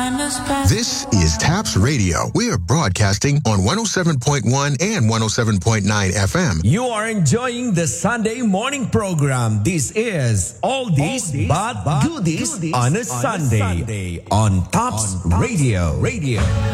This is TAPS Radio. We are broadcasting on 107.1 and 107.9 FM. You are enjoying the Sunday morning program. This is Oldies but Goodies on a Sunday on TAPS Radio.